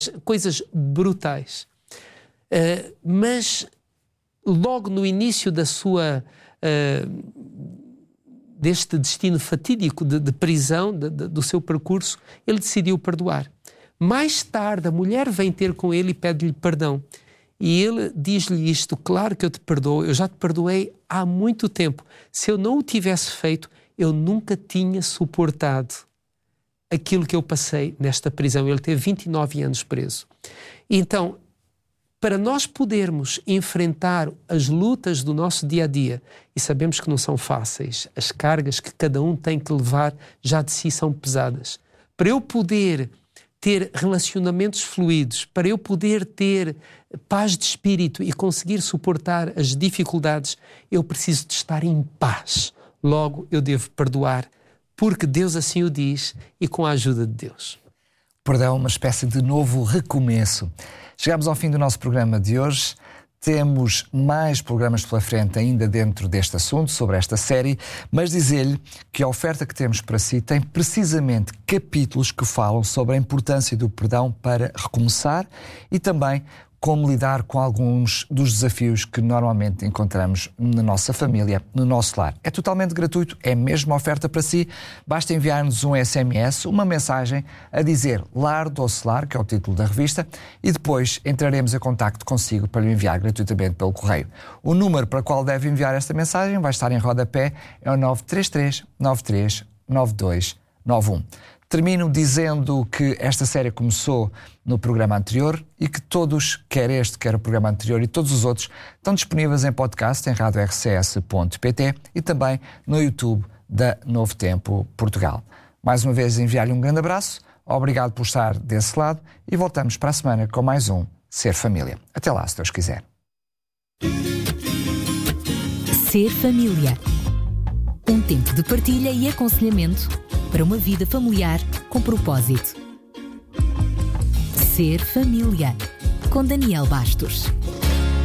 coisas brutais. Mas logo no início da sua... deste destino fatídico de prisão, do seu percurso, ele decidiu perdoar. Mais tarde, a mulher vem ter com ele e pede-lhe perdão. E ele diz-lhe isto: claro que eu te perdoo, eu já te perdoei há muito tempo. Se eu não o tivesse feito, eu nunca tinha suportado aquilo que eu passei nesta prisão. Ele teve 29 anos preso. Então, para nós podermos enfrentar as lutas do nosso dia-a-dia, e sabemos que não são fáceis, as cargas que cada um tem que levar já de si são pesadas. Para eu poder ter relacionamentos fluidos, para eu poder ter paz de espírito e conseguir suportar as dificuldades, eu preciso de estar em paz. Logo, eu devo perdoar, porque Deus assim o diz e com a ajuda de Deus. Perdão é uma espécie de novo recomeço. Chegamos ao fim do nosso programa de hoje. Temos mais programas pela frente ainda dentro deste assunto, sobre esta série, mas dizer-lhe que a oferta que temos para si tem precisamente capítulos que falam sobre a importância do perdão para recomeçar e também como lidar com alguns dos desafios que normalmente encontramos na nossa família, no nosso lar. É totalmente gratuito, é mesmo uma oferta para si. Basta enviar-nos um SMS, uma mensagem a dizer Lar Doce Lar, que é o título da revista, e depois entraremos em contacto consigo para lhe enviar gratuitamente pelo correio. O número para o qual deve enviar esta mensagem vai estar em rodapé, é o 933 93 9291. Termino dizendo que esta série começou no programa anterior e que todos, quer este, quer o programa anterior e todos os outros, estão disponíveis em podcast em radiorcs.pt e também no YouTube da Novo Tempo Portugal. Mais uma vez enviar-lhe um grande abraço, obrigado por estar desse lado e voltamos para a semana com mais um Ser Família. Até lá, se Deus quiser. Ser Família. Um tempo de partilha e aconselhamento para uma vida familiar com propósito. Ser Família, com Daniel Bastos.